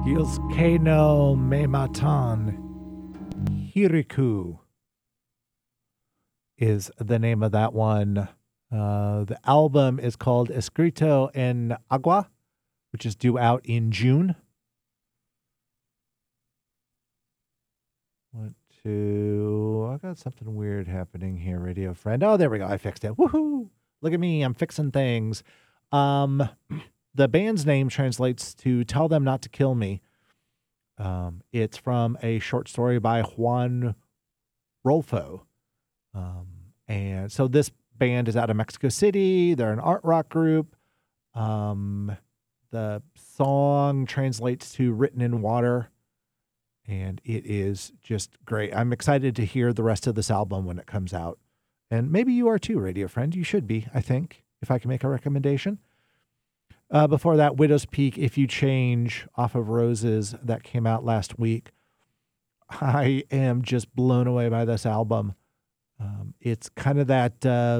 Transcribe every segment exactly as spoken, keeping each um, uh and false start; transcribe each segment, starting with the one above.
Yulsuke me Matan Hiriku is the name of that one. Uh, the album is called Escrito en Agua, which is due out in June. What to... I got something weird happening here, radio friend. Oh, there we go. I fixed it. Woohoo! Look at me. I'm fixing things. Um, the band's name translates to Tell Them Not to Kill Me. Um, it's from a short story by Juan Rolfo. Um, and so this band is out of Mexico City. They're an art rock group. Um, the song translates to Written in Water, and it is just great. I'm excited to hear the rest of this album when it comes out. And maybe you are too, radio friend. You should be, I think, if I can make a recommendation. Uh, before that, Widow's Peak, If You Change, off of Roses, that came out last week. I am just blown away by this album. Um, it's kind of that uh,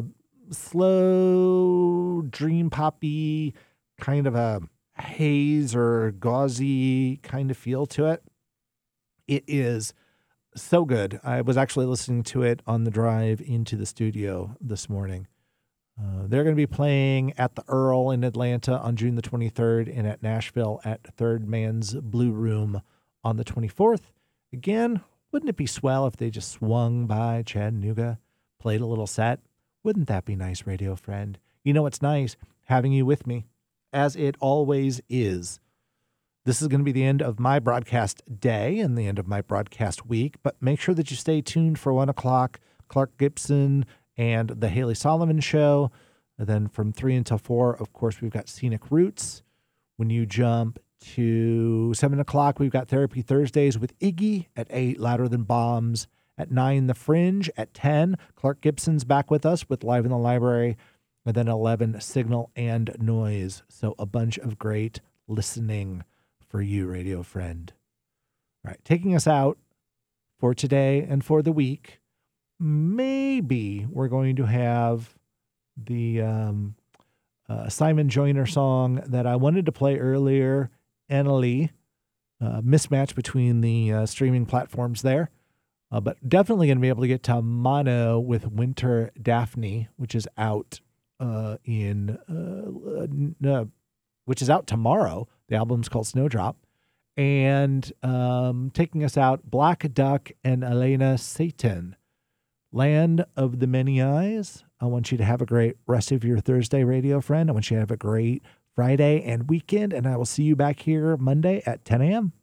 slow, dream poppy, kind of a haze or gauzy kind of feel to it. It is so good. I was actually listening to it on the drive into the studio this morning. Uh, they're going to be playing at the Earl in Atlanta on June the twenty-third and at Nashville at Third Man's Blue Room on the twenty-fourth. Again, wouldn't it be swell if they just swung by Chattanooga, played a little set? Wouldn't that be nice, radio friend? You know, it's nice having you with me, as it always is. This is going to be the end of my broadcast day and the end of my broadcast week, but make sure that you stay tuned for one o'clock. Clark Gibson and the Haley Solomon Show. And then from three until four, of course, we've got Scenic Roots. When you jump to seven o'clock, we've got Therapy Thursdays with Iggy. At eight, Louder Than Bombs. At nine, The Fringe. At ten, Clark Gibson's back with us with Live in the Library. And then eleven, Signal and Noise. So a bunch of great listening for you, radio friend. All right, taking us out for today and for the week, maybe we're going to have the um, uh, Simon Joyner song that I wanted to play earlier, Annalie, uh, mismatch between the uh, streaming platforms there. Uh, but definitely going to be able to get to Mono with Winter Daphne, which is out uh, in, uh, uh, which is out tomorrow. The album's called Snowdrop. And um, taking us out, Black Duck and Elena Satan. Land of the Many Eyes. I want you to have a great rest of your Thursday, radio friend. I want you to have a great Friday and weekend, and I will see you back here Monday at ten a.m.